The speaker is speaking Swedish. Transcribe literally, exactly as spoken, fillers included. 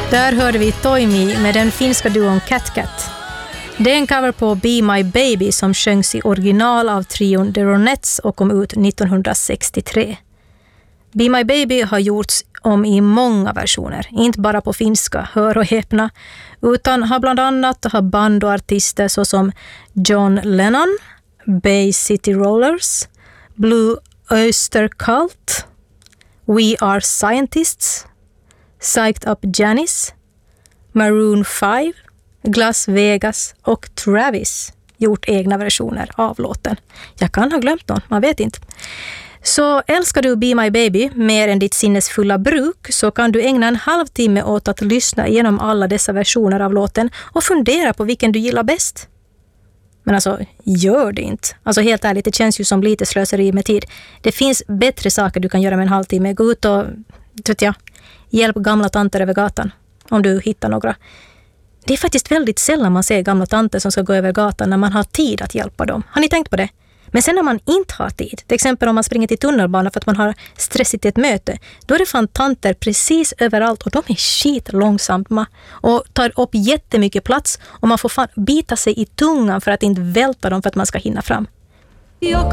Där hörde vi Toimi med den finska duon Cat Cat. Det är en cover på Be My Baby som sjöngs i original av trion The Ronettes och kom ut nittonhundrasextiotre. Be My Baby har gjorts om i många versioner, inte bara på finska, hör och häpna, utan har bland annat har band och artister såsom John Lennon, Bay City Rollers, Blue Oyster Cult, We Are Scientists, Psyched Up Janice, Maroon five, Las Vegas och Travis gjort egna versioner av låten. Jag kan ha glömt någon, man vet inte. Så älskar du Be My Baby mer än ditt sinnesfulla bruk så kan du ägna en halvtimme åt att lyssna igenom alla dessa versioner av låten och fundera på vilken du gillar bäst. Men alltså, gör det inte. Alltså helt ärligt, det känns ju som lite slöseri med tid. Det finns bättre saker du kan göra med en halvtimme. Gå ut och, vet jag, hjälp gamla tanter över gatan om du hittar några. Det är faktiskt väldigt sällan man ser gamla tanter som ska gå över gatan när man har tid att hjälpa dem. Har ni tänkt på det? Men sen när man inte har tid, till exempel om man springer till tunnelbanan för att man har stressigt i ett möte, då är det fan tanter precis överallt och de är skit långsamma och tar upp jättemycket plats och man får fan bita sig i tungan för att inte välta dem för att man ska hinna fram. Jag